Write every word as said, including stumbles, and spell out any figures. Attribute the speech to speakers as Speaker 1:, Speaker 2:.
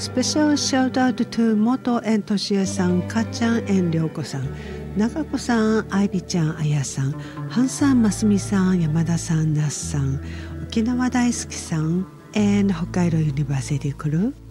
Speaker 1: Special shout out to 元園としえさん、かっちゃん、園りょうこさん、長子さん、あいびちゃん、あやさん、はんさん、ますみさん、山田さん、那須さん、沖縄大好きさん、and 北海道ユニバーシティクルー